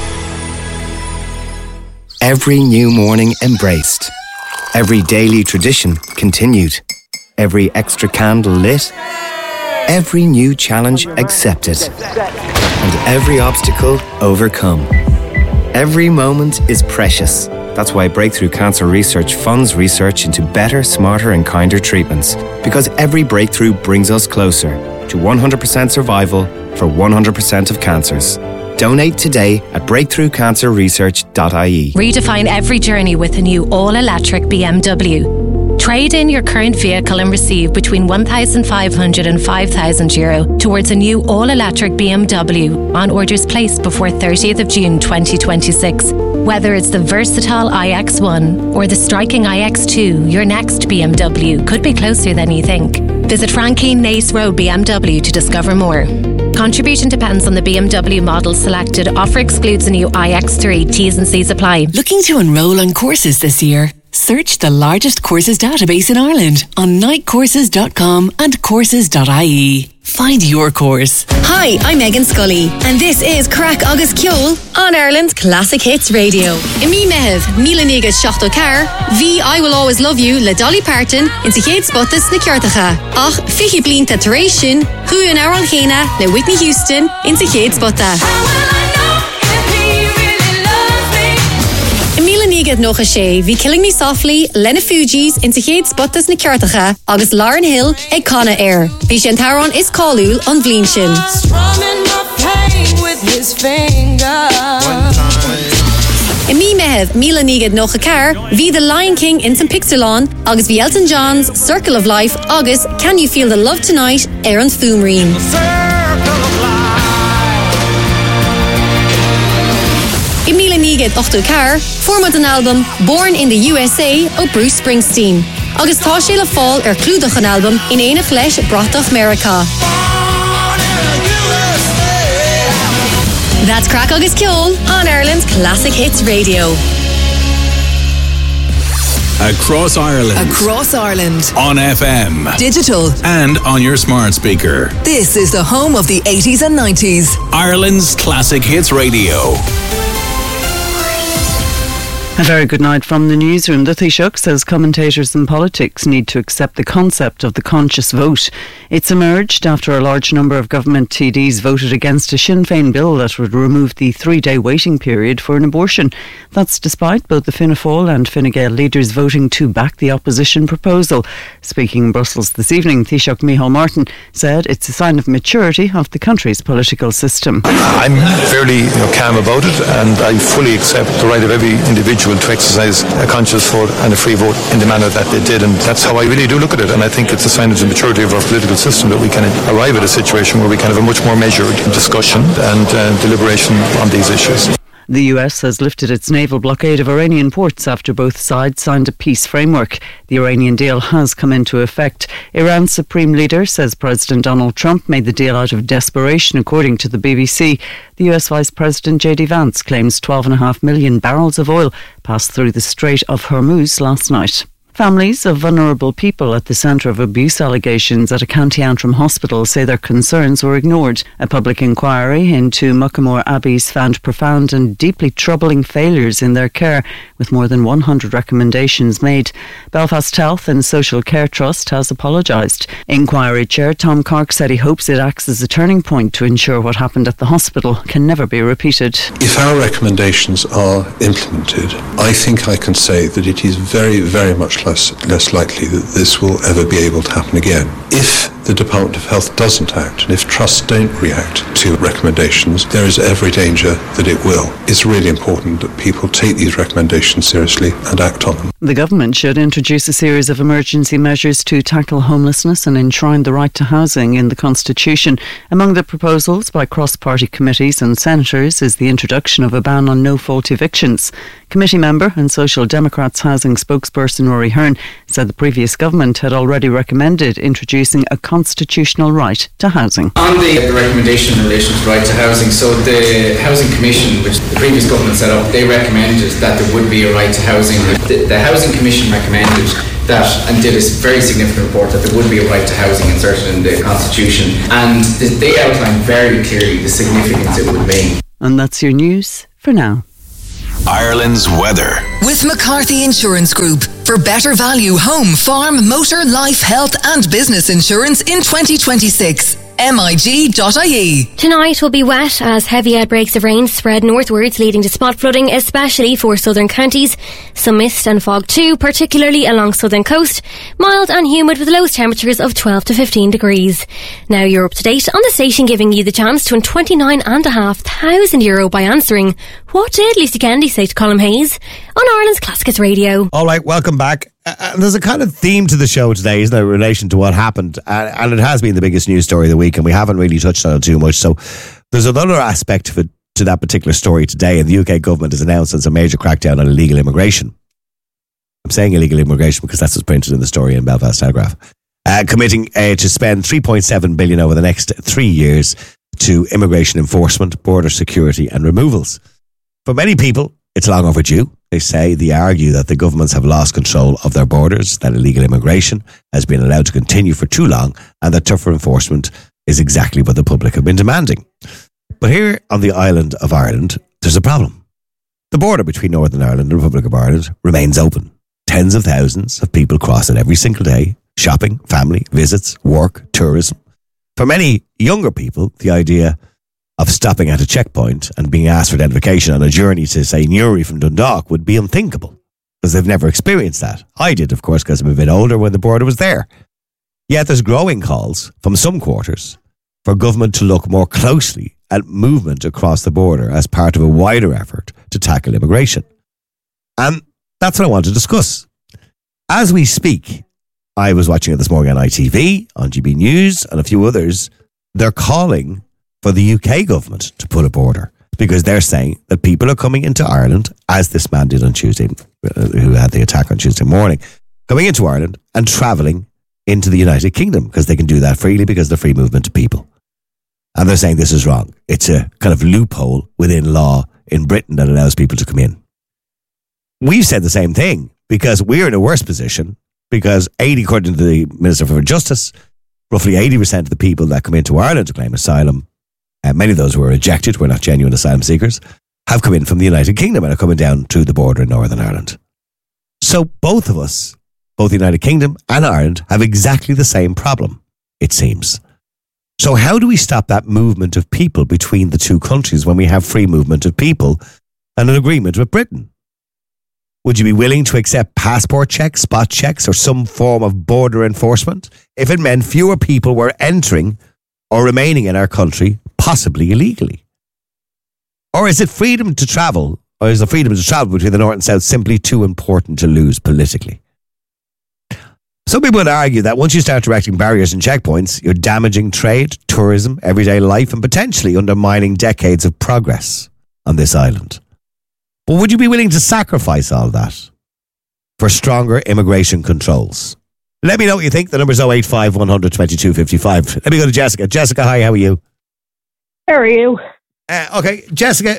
Every new morning embraced. Every daily tradition continued. Every extra candle lit. Every new challenge accepted. And every obstacle overcome. Every moment is precious. That's why Breakthrough Cancer Research funds research into better, smarter and kinder treatments. Because every breakthrough brings us closer to 100% survival for 100% of cancers. Donate today at breakthroughcancerresearch.ie. Redefine every journey with a new all-electric BMW. Trade in your current vehicle and receive between €1,500 and €5,000 towards a new all-electric BMW on orders placed before 30th of June 2026. Whether it's the versatile iX1 or the striking iX2, your next BMW could be closer than you think. Visit Frankie Nace Road BMW to discover more. Contribution depends on the BMW model selected. Offer excludes the new iX3. T's and C's apply. Looking to enrol on courses this year? Search the largest courses database in Ireland on nightcourses.com and courses.ie. Find your course. Hi, I'm Megan Scully, and this is Crack Agus Ceol on Ireland's Classic Hits Radio. Imi mehev, Mila Nigas Shachto Car, V I Will Always Love You, Le Dolly Parton, in Sichead Spottis na Kjartacha. Ach, Fichi Blin Taturation, Hu and Aral Hena, Le Whitney Houston, in Sichead Spotta. Emila Nigad Nocha Shea, Vi Killing Me Softly, Lena Fugees, in Sichead Spottis na Kjartacha, August Lauren Hill, e Conna Air. Vi Shantaron is Callul on Vlinshin. Strumming my pain with his finger. Emi mehev, Mila Nigad Nocha Car, Vi The Lion King in St. Pixelon, August Vi Elton John's Circle of Life, August Can You Feel the Love Tonight, Aaron Thumreen. Emila Nigad Ochto Car, format an album Born in the USA of Bruce Springsteen. August tá sé le fall clúdach an album in éanach leis Bratach America. That's Crack Agus Ceol on Ireland's Classic Hits Radio. Across Ireland. Across Ireland. On FM. Digital. And on your smart speaker. This is the home of the 80s and 90s. Ireland's Classic Hits Radio. A very good night from the newsroom. The Taoiseach says commentators and politics need to accept the concept of the conscious vote. It's emerged after a large number of government TDs voted against a Sinn Féin bill that would remove the 3-day waiting period for an abortion. That's despite both the Fianna Fáil and Fine Gael leaders voting to back the opposition proposal. Speaking in Brussels this evening, Taoiseach Micheál Martin said it's a sign of maturity of the country's political system. I'm fairly calm about it, and I fully accept the right of every individual to exercise a conscious vote and a free vote in the manner that they did, and that's how I really do look at it. And I think it's a sign of the maturity of our political system that we can arrive at a situation where we can have a much more measured discussion and deliberation on these issues. The US has lifted its naval blockade of Iranian ports after both sides signed a peace framework. The Iranian deal has come into effect. Iran's supreme leader says President Donald Trump made the deal out of desperation, according to the BBC. The US Vice President J.D. Vance claims 12.5 million barrels of oil passed through the Strait of Hormuz last night. Families of vulnerable people at the centre of abuse allegations at a County Antrim hospital say their concerns were ignored. A public inquiry into Muckamore Abbeys found profound and deeply troubling failures in their care, with more than 100 recommendations made. Belfast Health and Social Care Trust has apologised. Inquiry Chair Tom Cork said he hopes it acts as a turning point to ensure what happened at the hospital can never be repeated. If our recommendations are implemented, I think I can say that it is very, very much less likely that this will ever be able to happen again. If the Department of Health doesn't act, and if trusts don't react to recommendations, there is every danger that it will. It's really important that people take these recommendations seriously and act on them. The government should introduce a series of emergency measures to tackle homelessness and enshrine the right to housing in the Constitution. Among the proposals by cross-party committees and senators is the introduction of a ban on no-fault evictions. Committee member and Social Democrats housing spokesperson Rory Hearn said the previous government had already recommended introducing a constitutional right to housing. On the recommendation in relation to right to housing, so the Housing Commission, which the previous government set up, they recommended that there would be a right to housing. The Housing Commission recommended that and did a very significant report that there would be a right to housing inserted in the Constitution, and they outlined very clearly the significance it would mean. And that's your news for now. Ireland's weather. With McCarthy Insurance Group. For better value home, farm, motor, life, health and business insurance in 2026. MIG.ie. Tonight will be wet as heavy outbreaks of rain spread northwards, leading to spot flooding, especially for southern counties. Some mist and fog too, particularly along southern coast. Mild and humid with lowest temperatures of 12 to 15 degrees. Now you're up to date on the station, giving you the chance to win €29,500 by answering, what did Lucy Kennedy say to Colm Hayes on Ireland's Classic Hits Radio? All right, welcome back. There's a kind of theme to the show today, isn't there, in relation to what happened? And it has been the biggest news story of the week, and we haven't really touched on it too much. So there's another aspect of it, to that particular story today, and the UK government has announced it's a major crackdown on illegal immigration. I'm saying illegal immigration because that's what's printed in the story in Belfast Telegraph. Committing to spend $3.7 billion over the next 3 years to immigration enforcement, border security and removals. For many people, it's long overdue. They argue that the governments have lost control of their borders, that illegal immigration has been allowed to continue for too long, and that tougher enforcement is exactly what the public have been demanding. But here on the island of Ireland, there's a problem. The border between Northern Ireland and the Republic of Ireland remains open. Tens of thousands of people cross it every single day. Shopping, family, visits, work, tourism. For many younger people, the idea of stopping at a checkpoint and being asked for identification on a journey to, say, Newry from Dundalk would be unthinkable, because they've never experienced that. I did, of course, because I'm a bit older when the border was there. Yet there's growing calls from some quarters for government to look more closely at movement across the border as part of a wider effort to tackle immigration. And that's what I want to discuss. As we speak, I was watching it this morning on ITV, on GB News, and a few others. They're calling for the UK government to put a border, because they're saying that people are coming into Ireland, as this man did on Tuesday, who had the attack on Tuesday morning, coming into Ireland and travelling into the United Kingdom, because they can do that freely because of the free movement of people. And they're saying this is wrong. It's a kind of loophole within law in Britain that allows people to come in. We've said the same thing, because we're in a worse position, because according to the Minister for Justice, roughly 80% of the people that come into Ireland to claim asylum, and many of those who were rejected, were not genuine asylum seekers, have come in from the United Kingdom and are coming down to the border in Northern Ireland. So both of us, both the United Kingdom and Ireland, have exactly the same problem, it seems. So how do we stop that movement of people between the two countries when we have free movement of people and an agreement with Britain? Would you be willing to accept passport checks, spot checks, or some form of border enforcement if it meant fewer people were entering or remaining in our country, possibly illegally? Or is it freedom to travel, or is the freedom to travel between the North and South simply too important to lose politically? Some people would argue that once you start erecting barriers and checkpoints, you're damaging trade, tourism, everyday life, and potentially undermining decades of progress on this island. But would you be willing to sacrifice all that for stronger immigration controls? Let me know what you think. The number's 085 100 22 55. Let me go to Jessica. Jessica, hi, how are you? How are you? Okay, Jessica,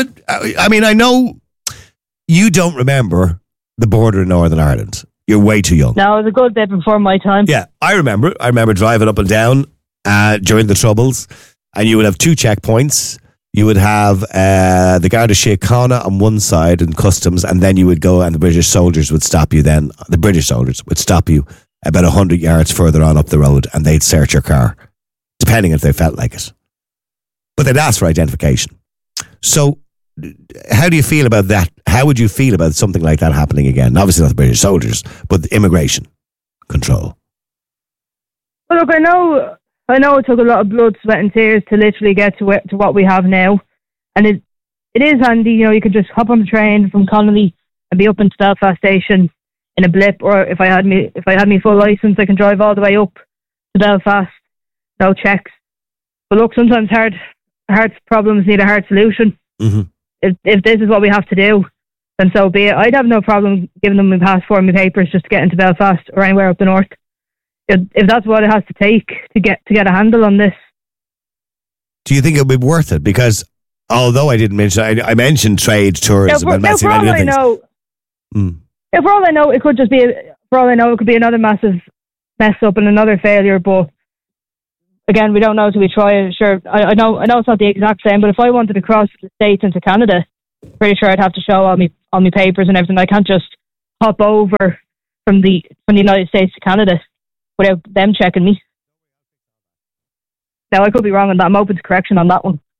I know you don't remember the border in Northern Ireland. You're way too young. No, it was a good bit before my time. Yeah, I remember. I remember driving up and down during the Troubles, and you would have two checkpoints. You would have the Garda Síochána on one side and customs, and then you would go and the British soldiers would stop you then. The British soldiers would stop you about 100 yards further on up the road, and they'd search your car, depending if they felt like it. But they'd ask for identification. So how do you feel about that? How would you feel about something like that happening again? Obviously not the British soldiers, but the immigration control. Well, look, I know it took a lot of blood, sweat and tears to literally get to what we have now. And it is handy, you can just hop on the train from Connolly and be up into Belfast Station in a blip, or if I had me full licence, I can drive all the way up to Belfast, no checks. But look, sometimes hard problems need a hard solution. Mm-hmm. If this is what we have to do, then so be it. I'd have no problem giving them my passport and my papers just to get into Belfast or anywhere up the north. if that's what it has to take to get a handle on this. Do you think it would be worth it? Because although I didn't mention, I mentioned trade, tourism, and for all I know, if for all I know, it could just be. For all I know, it could be another massive mess up and another failure. But again, we don't know till we try it. Sure, I know it's not the exact same. But if I wanted to cross the States into Canada, pretty sure I'd have to show all my papers and everything. I can't just hop over from the United States to Canada without them checking me. Now, I could be wrong on that. I'm open to correction on that one.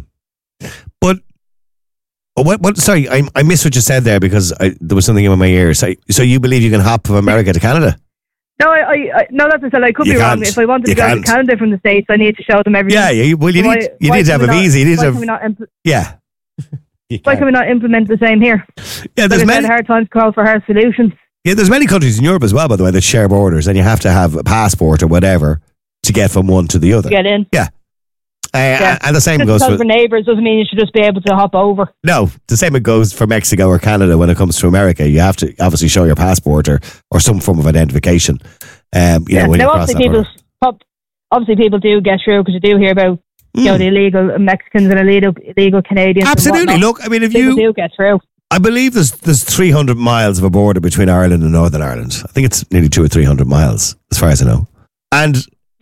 But what? Sorry, I missed what you said there because there was something in my ear. So you believe you can hop from America to Canada? No, no, that's what I said. I could be wrong. If I wanted to go to Canada from the States, I need to show them everything. Yeah, you need to have a visa. You need to have, why can we not implement the same here? Yeah, there's many hard times call for hard solutions. Yeah, there's many countries in Europe as well, by the way, that share borders, and you have to have a passport or whatever to get from one to the other. Get in. Yeah. And the same just goes for neighbours doesn't mean you should just be able to hop over. No, the same goes for Mexico or Canada when it comes to America. You have to obviously show your passport or some form of identification. When you cross that obviously people do get through because you do hear about the illegal Mexicans and illegal Canadians. Absolutely. Look, I mean, if people do get through. I believe there's 300 miles of a border between Ireland and Northern Ireland. I think it's nearly 200 or 300 miles, as far as I know. And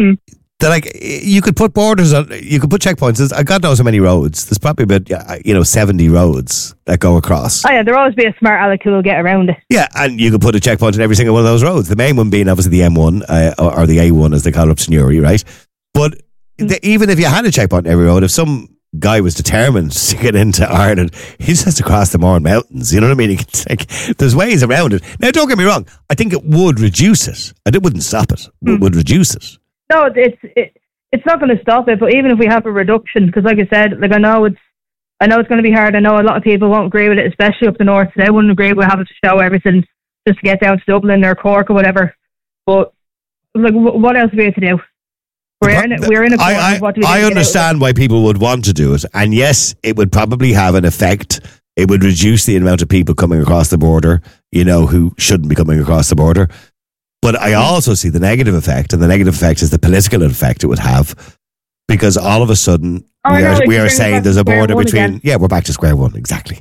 you could put borders on, you could put checkpoints. There's, God knows how many roads. There's probably about 70 roads that go across. Oh yeah, there'll always be a smart aleck who will get around it. Yeah, and you could put a checkpoint on every single one of those roads. The main one being obviously the M1 or the A1 as they call it up to Newry, right? But even if you had a checkpoint on every road, if some guy was determined to get into Ireland, he just has to cross the Mourne Mountains. You know what I mean? There's ways around it. Now, don't get me wrong. I think it would reduce it. It wouldn't stop it. It would reduce it. No, it's not going to stop it. But even if we have a reduction, because like I said, I know it's going to be hard. I know a lot of people won't agree with it, especially up the north. They wouldn't agree with having to show everything just to get down to Dublin or Cork or whatever. But what else are we here to do? We're in a corner. What do we do? I understand why people would want to do it, and yes, it would probably have an effect. It would reduce the amount of people coming across the border, who shouldn't be coming across the border. But I also see the negative effect, and the negative effect is the political effect it would have, because all of a sudden we are saying there's a border between. Yeah, we're back to square one, exactly.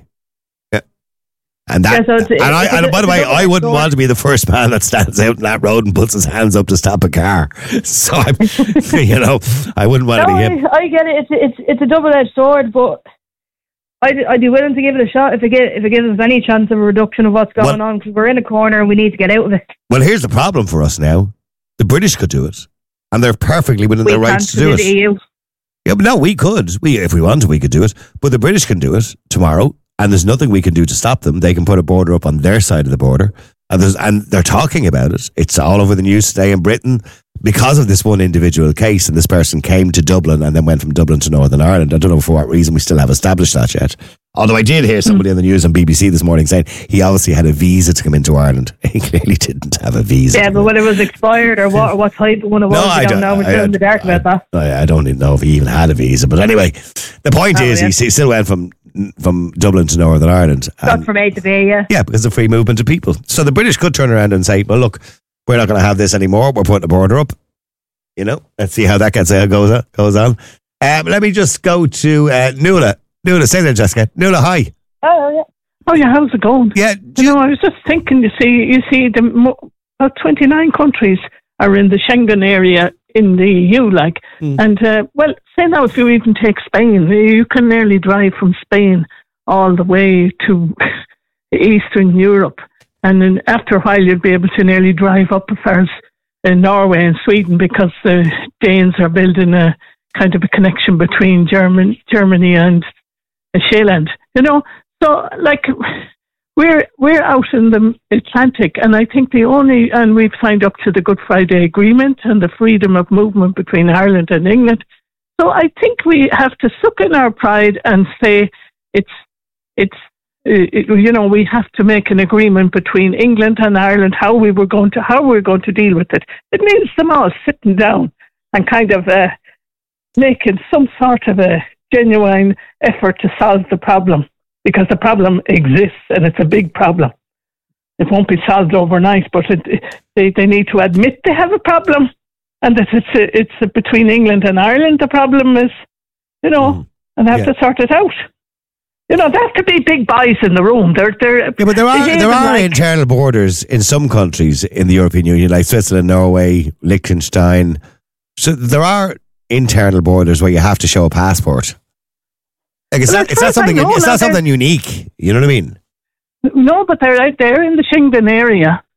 And that, and by the way, I wouldn't want to be the first man that stands out in that road and puts his hands up to stop a car. So I wouldn't want to be him. I get it. It's a double-edged sword, but I'd be willing to give it a shot if it gives us any chance of a reduction of what's going on, because we're in a corner and we need to get out of it. Well, here's the problem for us now: the British could do it, and they're perfectly within their rights to do it. The EU. Yeah, but no, we could. If we wanted, we could do it. But the British can do it tomorrow. And there's nothing we can do to stop them. They can put a border up on their side of the border. And they're talking about it. It's all over the news today in Britain because of this one individual case. And this person came to Dublin and then went from Dublin to Northern Ireland. I don't know for what reason we still have established that yet. Although I did hear somebody on the news on BBC this morning saying he obviously had a visa to come into Ireland. He clearly didn't have a visa. Yeah, but whether it was expired or what type of one it was, I don't know. We're still in the dark about that. I don't even know if he even had a visa. But anyway, the point is he still went from Dublin to Northern Ireland. Not from A to B, yeah. Yeah, because of free movement of people. So the British could turn around and say, well, look, we're not going to have this anymore. We're putting a border up. Let's see how that goes on. Let me just go to Nuala. Nuala, say that, Jessica. Nuala, hi. Oh, yeah. Oh, yeah, how's it going? Yeah. I was just thinking, you see, about 29 countries are in the Schengen area in the EU, and say now if you even take Spain, you can nearly drive from Spain all the way to Eastern Europe, and then after a while you'd be able to nearly drive up as far as Norway and Sweden, because the Danes are building a kind of a connection between Germany and Sheeland, so we're out in the Atlantic, and I think and we've signed up to the Good Friday Agreement and the freedom of movement between Ireland and England. So I think we have to suck in our pride and say we have to make an agreement between England and Ireland how we're going to deal with it. It means them all sitting down and kind of making some sort of a genuine effort to solve the problem, because the problem exists and it's a big problem. it won't be solved overnight, but they need to admit they have a problem, and that it's between England and Ireland. The problem is, and they have to sort it out. There have to be big boys in the room. But there are internal borders in some countries in the European Union, like Switzerland, Norway, Liechtenstein. So there are internal borders where you have to show a passport. Like it's not something unique. You know what I mean? No, but they're out there in the Schengen area.